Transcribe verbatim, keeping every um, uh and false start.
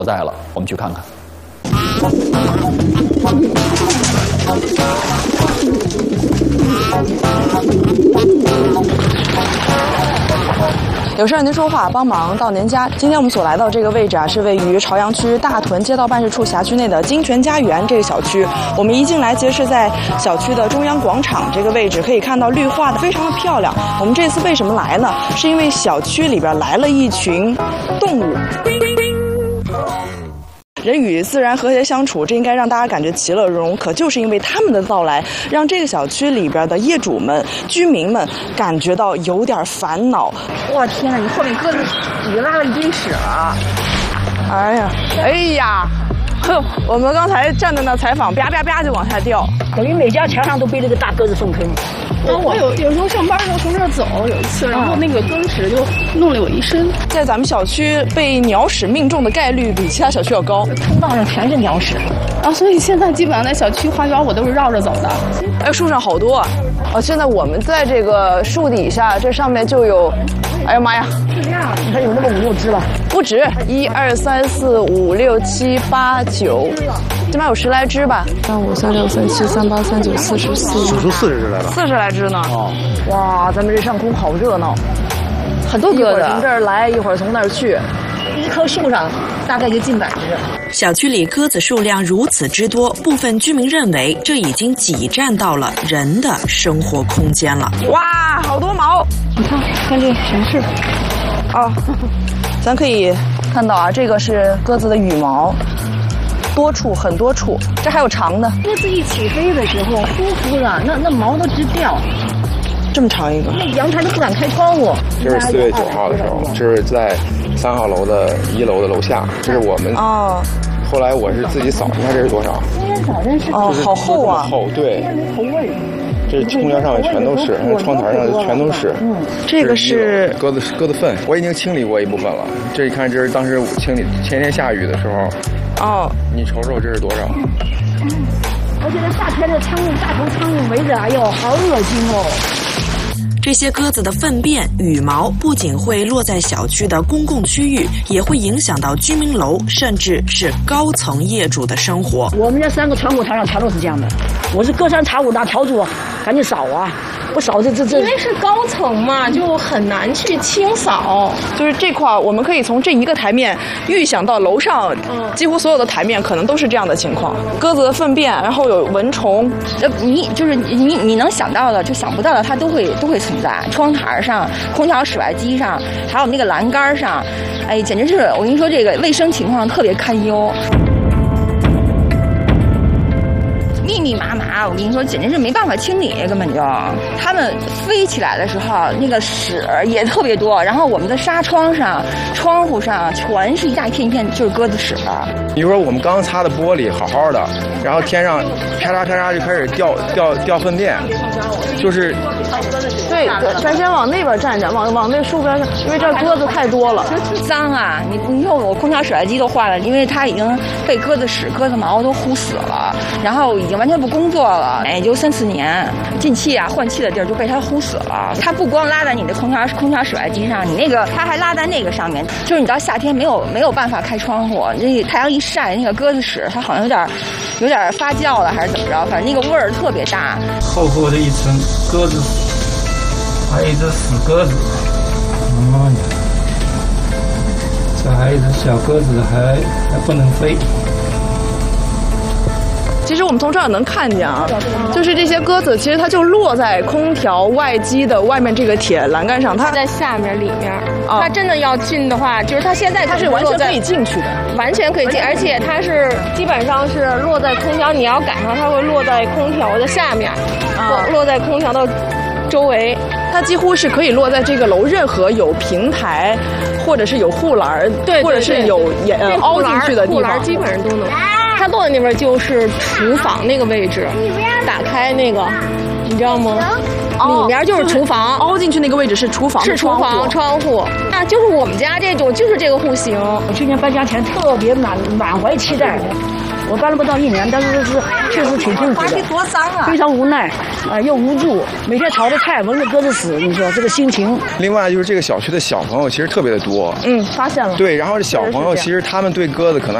在了，我们去看看。 有事儿您说话，帮忙到您家。今天我们所来到这个位置啊，是位于朝阳区大屯街道办事处辖区内的金泉家园这个小区。我们一进来，其实是在小区的中央广场这个位置，可以看到绿化的非常的漂亮。我们这次为什么来呢？是因为小区里边来了一群动物。人与自然和谐相处，这应该让大家感觉其乐融融。可就是因为他们的到来，让这个小区里边的业主们、居民们感觉到有点烦恼。 哇天哪，你后面鸽子已经拉了一堆屎了！ 哎呀，哎呀，呵，我们刚才站在那采访，啪啪啪就往下掉， 等于每家墙上都背了个大鸽子粪坑。 然后我有有时候上班的时候从这儿走，有一次，然后那个鸽子屎就弄了我一身。 在咱们小区被鸟屎命中的概率比其他小区要高， 通道上全是鸟屎。 啊，所以现在基本上在小区花园我都是绕着走的。 哎，树上好多啊！哦，现在我们在这个树底下，这上面就有，哎呀妈呀， 是这样，你看有那么五六只吧？ 不止，一二三四五六七八九，起码有十来只吧。三五三六三七三八三九四十四， 数出四十只来了。 四十来只呢。 哦， 哇，咱们这上空好热闹，很多鸽子从这儿来，一会儿从那儿去。 一棵树上大概就近百只。 小区里鸽子数量如此之多，部分居民认为这已经挤占到了人的生活空间了。 哇，好多毛！ 你看，看这显示。 哦，咱可以看到啊，这个是鸽子的羽毛，多处很多处，这还有长的。 鸽子一起飞的时候，舒服了，那那毛都直掉。 这么长一个， 那阳台都不敢开窗户。 这是四月九号的时候，这是在三号楼的一楼的楼下，这是我们。 哦。 后来我是自己扫，你看这是多少？ 今天早晨是哦，好厚啊。 厚，对。 头味。 这空调上面全都是，窗台上全都是。 嗯， 这个是鸽子鸽子粪，我已经清理过一部分了。这一看，这是当时清理前天下雨的时候。 哦。 你瞅瞅这是多少？ 嗯，而且这夏天的苍蝇，大头苍蝇围着，哎呦，好恶心哦。 这些鸽子的粪便、羽毛不仅会落在小区的公共区域，也会影响到居民楼，甚至是高层业主的生活。 我们家三个窗户台上全都是这样的。我是隔三差五拿笤帚，赶紧扫啊！不扫这这这， 因为是高层嘛，就很难去清扫。 就是这块，我们可以从这一个台面预想到楼上，几乎所有的台面可能都是这样的情况。鸽子的粪便，然后有蚊虫， 呃，你就是你你能想到的，就想不到的，它都会都会存在。窗台上、空调室外机上，还有那个栏杆上，哎，简直是我跟你说，这个卫生情况特别堪忧。密密麻麻，我跟你说，简直是没办法清理，根本就。它们飞起来的时候，那个屎也特别多，然后我们的纱窗上、窗户上全是一大片一片，就是鸽子屎。 比如说我们刚擦的玻璃好好的，然后天上啪嚓啪嚓就开始掉掉掉粪便，就是。 对，咱先往那边站站，往往那树边上，因为这鸽子太多了， 脏啊！你你说我空调室外机都坏了，因为它已经被鸽子屎、鸽子毛都呼死了，然后已经完全不工作了，哎，就三四年，进气啊、换气的地儿就被它呼死了。它不光拉在你的空调空调室外机上，你那个它还拉在那个上面，就是你到夏天没有没有办法开窗户，那太阳一晒，那个鸽子屎它好像有点有点发酵了还是怎么着，反正那个味儿特别大。 厚厚的一层鸽子屎。还有一只死鸽子，妈呀！这还有一只小鸽子还还不能飞。 其实我们从这儿能看见啊，就是这些鸽子，其实它就落在空调外机的外面这个铁栏杆上，它在下面里面。哦、它真的要进的话，就是它现在它是完全可以进去的， 完全可以进，而且它是基本上是落在空调，你要赶上它会落在空调的下面，啊、落落在空调的周围。 它几乎是可以落在这个楼任何有平台，或者是有护栏， 对， 或者是有也呃凹进去的地方， 护栏基本上都能。它落在那边就是厨房那个位置，打开那个，你知道吗？里面就是厨房， 凹进去那个位置是厨房， 是厨房窗户。啊，就是我们家这种，就是这个户型。 我去年搬家前特别满满怀期待。 我搬了不到一年，但是是确实挺痛苦的， 多脏啊！ 非常无奈啊、呃，又无助，每天炒的菜闻着鸽子屎，你说这个心情。 另外就是这个小区的小朋友其实特别的多， 嗯，发现了。 对，然后这小朋友其实他们对鸽子可能